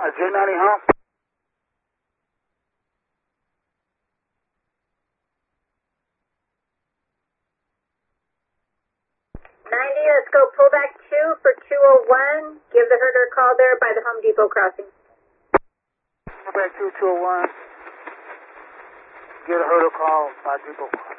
J90 hump. 90, let's go pull back 2 for 201. Give the herder a call there by the Home Depot crossing. Pull back 2, 201. Get a herder call by Depot crossing.